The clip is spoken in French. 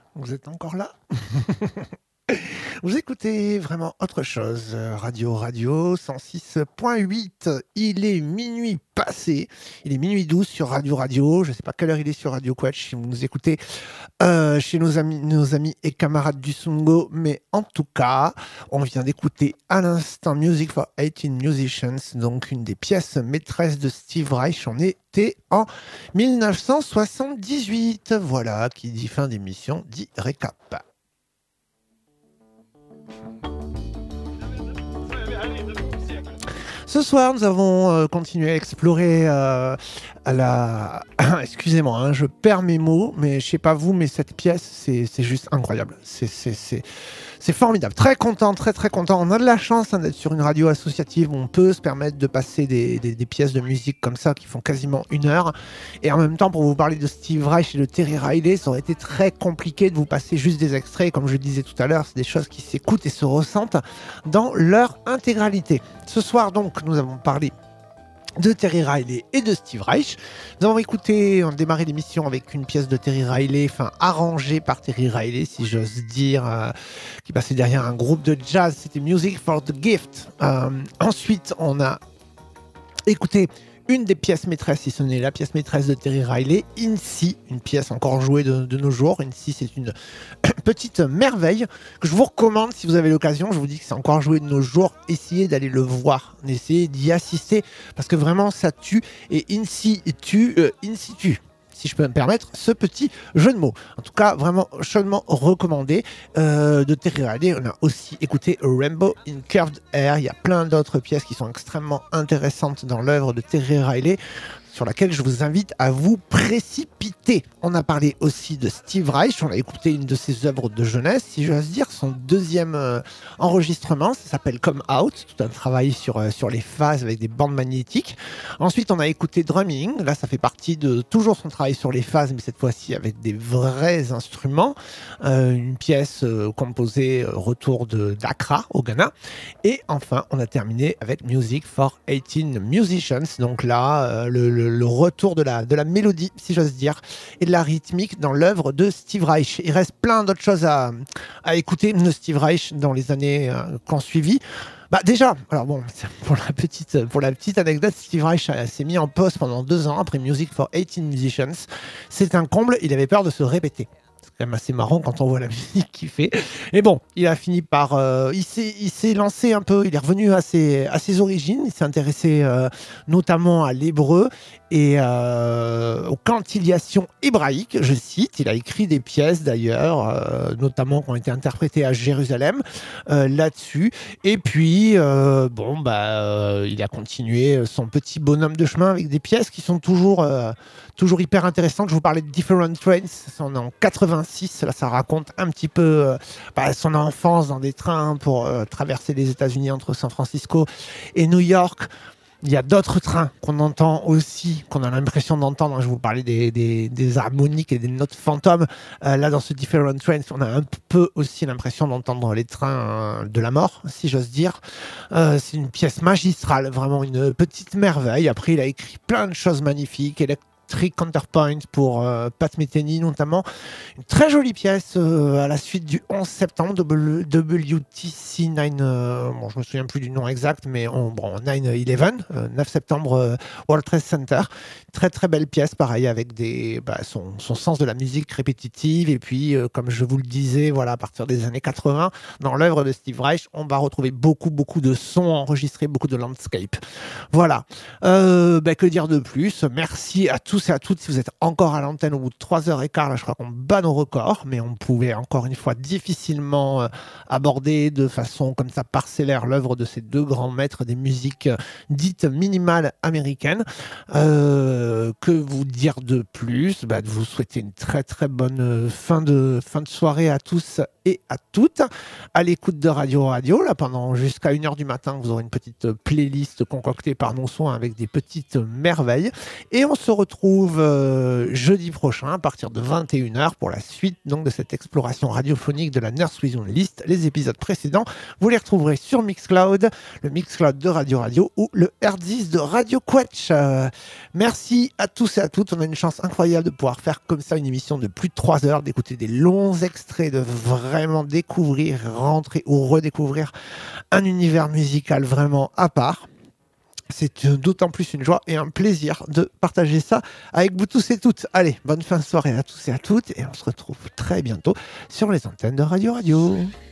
Vous êtes encore là? Vous écoutez vraiment autre chose. Radio 106.8. Il est minuit passé. Il est minuit 12 sur Radio. Je ne sais pas quelle heure il est sur Radio Quatch si vous nous écoutez chez nos amis et camarades du Sungo. Mais en tout cas, on vient d'écouter à l'instant Music for 18 Musicians, donc une des pièces maîtresses de Steve Reich. On était en 1978. Voilà, qui dit fin d'émission, dit récap. Ce soir, nous avons continué à explorer excusez-moi, hein, je perds mes mots, mais je sais pas vous, mais cette pièce, c'est juste incroyable. C'est formidable. Très content, très très content. On a de la chance d'être sur une radio associative où on peut se permettre de passer des pièces de musique comme ça qui font quasiment 1 heure. Et en même temps, pour vous parler de Steve Reich et de Terry Riley, ça aurait été très compliqué de vous passer juste des extraits. Comme je disais tout à l'heure, c'est des choses qui s'écoutent et se ressentent dans leur intégralité. Ce soir, donc, nous avons parlé de Terry Riley et de Steve Reich. Nous avons démarré l'émission avec une pièce de Terry Riley, enfin arrangée par Terry Riley, si j'ose dire, qui passait derrière un groupe de jazz. C'était Music for the Gift. Ensuite, on a écouté une des pièces maîtresses, si ce n'est la pièce maîtresse de Terry Riley, INCI, une pièce encore jouée de nos jours. INCI, c'est une petite merveille que je vous recommande si vous avez l'occasion. Je vous dis que c'est encore joué de nos jours. Essayez d'aller le voir, essayez d'y assister parce que vraiment ça tue. Et INCI tue, INCI tue, si je peux me permettre ce petit jeu de mots. En tout cas, vraiment chaudement recommandé. De Terry Riley, on a aussi écouté Rainbow in Curved Air. Il y a plein d'autres pièces qui sont extrêmement intéressantes dans l'œuvre de Terry Riley, sur laquelle je vous invite à vous précipiter. On a parlé aussi de Steve Reich, on a écouté une de ses œuvres de jeunesse, si j'ose dire, son deuxième enregistrement, ça s'appelle Come Out, tout un travail sur les phases avec des bandes magnétiques. Ensuite, on a écouté Drumming, là ça fait partie de toujours son travail sur les phases, mais cette fois-ci avec des vrais instruments, une pièce composée retour d'Accra au Ghana. Et enfin, on a terminé avec Music for 18 Musicians, donc là, le retour de la mélodie, si j'ose dire, et de la rythmique dans l'œuvre de Steve Reich. Il reste plein d'autres choses à écouter de Steve Reich dans les années qui ont suivi. Bah déjà, alors bon, pour la petite anecdote, Steve Reich s'est mis en pause pendant 2 ans après Music for 18 Musicians. C'est un comble, il avait peur de se répéter. C'est quand même assez marrant quand on voit la musique qu'il fait. Et bon, il a fini par... il s'est lancé un peu, il est revenu à ses origines, il s'est intéressé notamment à l'hébreu et aux cantiliations hébraïques, je cite. Il a écrit des pièces d'ailleurs, notamment qui ont été interprétées à Jérusalem là-dessus. Et puis, il a continué son petit bonhomme de chemin avec des pièces qui sont toujours hyper intéressantes. Je vous parlais de Different Trains, on est en 86, là ça raconte un petit peu son enfance dans des trains pour traverser les États-Unis entre San Francisco et New York. Il y a d'autres trains qu'on entend aussi, qu'on a l'impression d'entendre. Je vous parlais des harmoniques et des notes fantômes. Là, dans ce Different Trains, on a un peu aussi l'impression d'entendre les trains de la mort, si j'ose dire. C'est une pièce magistrale, vraiment une petite merveille. Après, il a écrit plein de choses magnifiques. Electric Counterpoint pour Pat Metheny notamment. Une très jolie pièce à la suite du 11 septembre WTC 9, je me souviens plus du nom exact, mais 9/11, 9 septembre World Trade Center. Très très belle pièce, pareil, avec son sens de la musique répétitive. Et puis, comme je vous le disais, voilà, à partir des années 80, dans l'œuvre de Steve Reich, on va retrouver beaucoup de sons enregistrés, beaucoup de landscape. Voilà. Que dire de plus? Merci à tous et à toutes si vous êtes encore à l'antenne au bout de 3h15. Là, je crois qu'on bat nos records, mais on pouvait encore une fois difficilement aborder de façon comme ça parcellaire l'œuvre de ces deux grands maîtres des musiques dites minimales américaines. Que vous dire de plus? De vous souhaiter une très très bonne fin de soirée à tous et à toutes. À l'écoute de Radio, là, pendant jusqu'à 1h du matin, vous aurez une petite playlist concoctée par nos soins avec des petites merveilles. Et on se retrouve jeudi prochain à partir de 21h pour la suite donc, de cette exploration radiophonique de la Nurse With List. Les épisodes précédents, vous les retrouverez sur Mixcloud, le Mixcloud de Radio ou le R10 de Radio Quetch. Merci à tous et à toutes. On a une chance incroyable de pouvoir faire comme ça une émission de plus de 3 heures, d'écouter des longs extraits, de vraiment découvrir, rentrer ou redécouvrir un univers musical vraiment à part. C'est d'autant plus une joie et un plaisir de partager ça avec vous tous et toutes. Allez, bonne fin de soirée à tous et à toutes et on se retrouve très bientôt sur les antennes de Radio.